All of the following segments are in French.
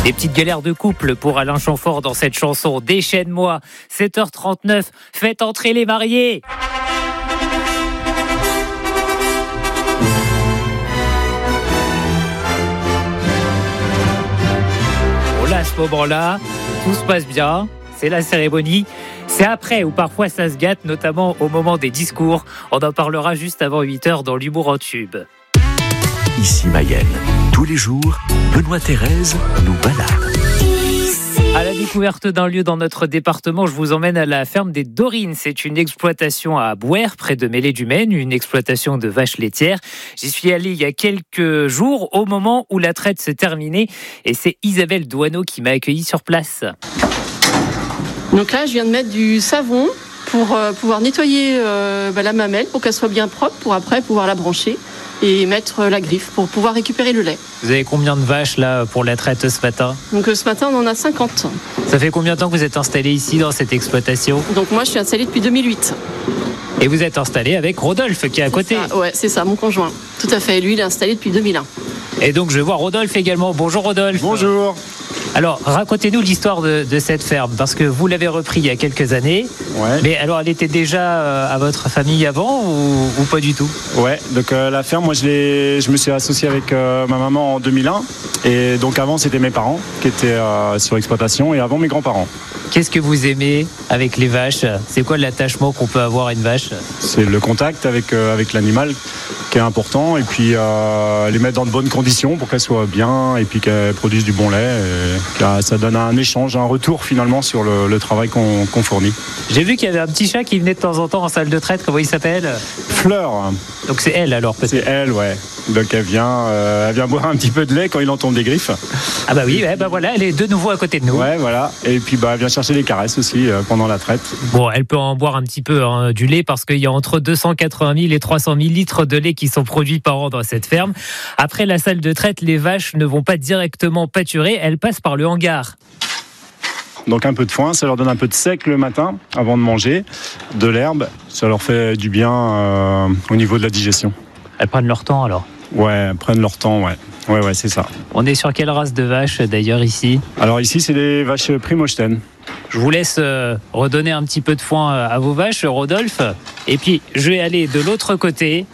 Des petites galères de couple pour Alain Chamfort dans cette chanson. Déchaîne-moi, 7h39, faites entrer les mariés. Bon là, à ce moment-là, tout se passe bien, c'est la cérémonie. C'est après où parfois ça se gâte, notamment au moment des discours. On en parlera juste avant 8h dans l'humour en tube. Ici Mayenne. Tous les jours, Benoît Thérèse nous balade. À la découverte d'un lieu dans notre département, je vous emmène à la ferme des Dorines. C'est une exploitation à Bouers, près de Mêlée-du-Maine, une exploitation de vaches laitières. J'y suis allé il y a quelques jours, au moment où la traite se terminait. Et c'est Isabelle Douaneau qui m'a accueilli sur place. Donc là, je viens de mettre du savon pour pouvoir nettoyer la mamelle, pour qu'elle soit bien propre, pour après pouvoir la brancher et mettre la griffe pour pouvoir récupérer le lait. Vous avez combien de vaches là pour la traite ce matin ? Donc ce matin, on en a 50. Ça fait combien de temps que vous êtes installé ici dans cette exploitation ? Donc moi, je suis installée depuis 2008. Et vous êtes installé avec Rodolphe qui est à côté. Ouais, c'est ça, mon conjoint. Tout à fait. Lui, il est installé depuis 2001. Et donc je vois Rodolphe également. Bonjour Rodolphe. Bonjour. Alors, racontez-nous l'histoire de cette ferme, parce que vous l'avez repris il y a quelques années. Ouais. Mais alors, elle était déjà à votre famille avant ou pas du tout ? Ouais, donc la ferme, moi je me suis associé avec ma maman en 2001. Et donc avant, c'était mes parents qui étaient sur l'exploitation et avant mes grands-parents. Qu'est-ce que vous aimez avec les vaches ? C'est quoi l'attachement qu'on peut avoir à une vache ? C'est le contact avec l'animal qui est important. Et puis les mettre dans de bonnes conditions pour qu'elles soient bien et puis qu'elles produisent du bon lait. Et ça donne un échange, un retour finalement sur le travail qu'on fournit. J'ai vu qu'il y avait un petit chat qui venait de temps en temps en salle de traite. Comment il s'appelle ? Fleur. Donc c'est elle alors peut-être ? C'est elle, ouais. Donc elle vient boire un petit peu de lait quand il entend des griffes. Ah bah oui, voilà, elle est de nouveau à côté de nous. Ouais, voilà. Et puis elle vient chercher les caresses aussi pendant la traite. Bon, elle peut en boire un petit peu du lait parce qu'il y a entre 280 000 et 300 000 litres de lait qui sont produits par an dans cette ferme. Après la salle de traite, les vaches ne vont pas directement pâturer, elles passent par le hangar. Donc un peu de foin, ça leur donne un peu de sec le matin avant de manger, de l'herbe, ça leur fait du bien au niveau de la digestion. Elles prennent leur temps alors ? Ouais, elles prennent leur temps, ouais. Ouais, c'est ça. On est sur quelle race de vaches d'ailleurs ici ? Alors ici, c'est les vaches Primochten. Je vous laisse redonner un petit peu de foin à vos vaches, Rodolphe. Et puis, je vais aller de l'autre côté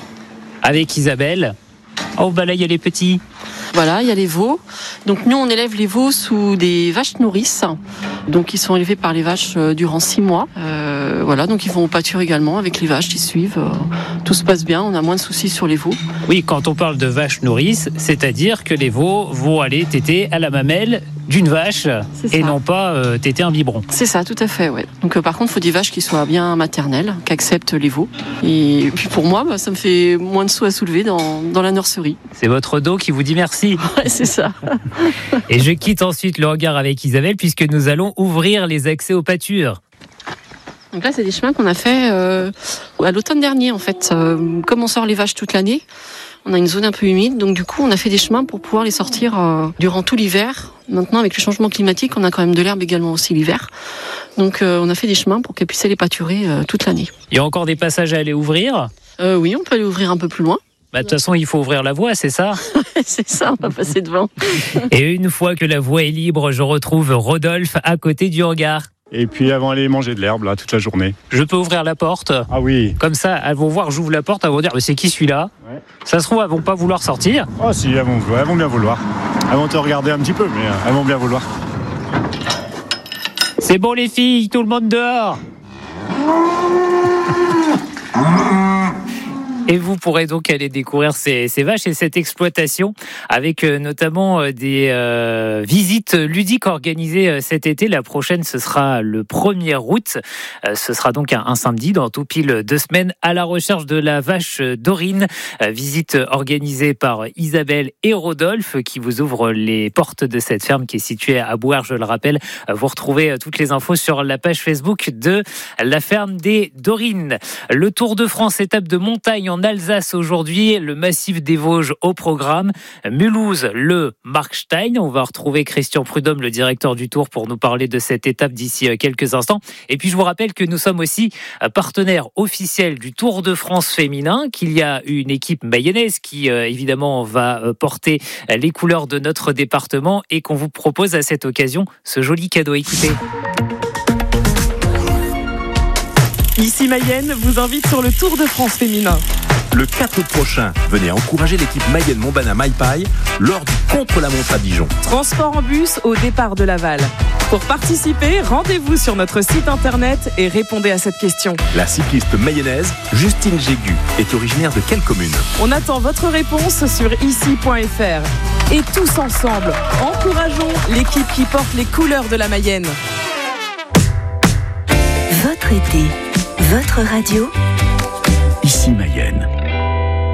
avec Isabelle. Oh, bah là, il y a les petits. Voilà, il y a les veaux. Donc nous, on élève les veaux sous des vaches nourrices. Donc ils sont élevés par les vaches durant 6 mois. Voilà, donc ils vont au pâture également avec les vaches qui suivent. Tout se passe bien, on a moins de soucis sur les veaux. Oui, quand on parle de vaches nourrices, c'est-à-dire que les veaux vont aller téter à la mamelle d'une vache et non pas téter un biberon. C'est ça, tout à fait, ouais. Donc par contre, il faut des vaches qui soient bien maternelles, qui acceptent les veaux. Et puis pour moi, ça me fait moins de sous à soulever dans la nurserie. C'est votre dos qui vous dit merci. Ouais, c'est ça. Et je quitte ensuite le hangar avec Isabelle puisque nous allons ouvrir les accès aux pâtures. Donc là, c'est des chemins qu'on a fait à l'automne dernier, en fait. Comme on sort les vaches toute l'année, on a une zone un peu humide, donc du coup, on a fait des chemins pour pouvoir les sortir durant tout l'hiver. Maintenant, avec le changement climatique, on a quand même de l'herbe également aussi l'hiver. Donc, on a fait des chemins pour qu'elles puissent aller pâturer toute l'année. Il y a encore des passages à aller ouvrir ? Oui, on peut aller ouvrir un peu plus loin. De toute façon, il faut ouvrir la voie, c'est ça ? C'est ça, on va passer devant. Et une fois que la voie est libre, je retrouve Rodolphe à côté du hangar. Et puis elles vont aller manger de l'herbe là toute la journée. Je peux ouvrir la porte ? Ah oui. Comme ça, elles vont voir, j'ouvre la porte, elles vont dire c'est qui celui-là ? Ouais. Ça se trouve, elles vont pas vouloir sortir. Oh si, elles vont bien vouloir. Elles vont te regarder un petit peu, mais elles vont bien vouloir. C'est bon les filles, tout le monde dehors. Et vous pourrez donc aller découvrir ces vaches et cette exploitation avec notamment des visites ludiques organisées cet été. La prochaine, ce sera le 1er août. Ce sera donc un samedi dans tout pile 2 semaines à la recherche de la vache Dorine. Visite organisée par Isabelle et Rodolphe qui vous ouvrent les portes de cette ferme qui est située à Bouers, je le rappelle. Vous retrouvez toutes les infos sur la page Facebook de la ferme des Dorines. Le Tour de France, étape de montagne en en Alsace aujourd'hui, le massif des Vosges au programme. Mulhouse, le Markstein. On va retrouver Christian Prudhomme, le directeur du Tour, pour nous parler de cette étape d'ici quelques instants. Et puis je vous rappelle que nous sommes aussi partenaires officiels du Tour de France féminin, qu'il y a une équipe mayonnaise qui évidemment va porter les couleurs de notre département et qu'on vous propose à cette occasion ce joli cadeau. Écoutez. Ici Mayenne vous invite sur le Tour de France féminin. Le 4 août prochain, venez encourager l'équipe Mayenne Montbana Maipai lors du contre-la-montre à Dijon. Transport en bus au départ de Laval. Pour participer, rendez-vous sur notre site internet et répondez à cette question. La cycliste mayonnaise Justine Jégu est originaire de quelle commune ? On attend votre réponse sur ici.fr. Et tous ensemble, encourageons l'équipe qui porte les couleurs de la Mayenne. Votre été, votre radio. Ici Mayenne.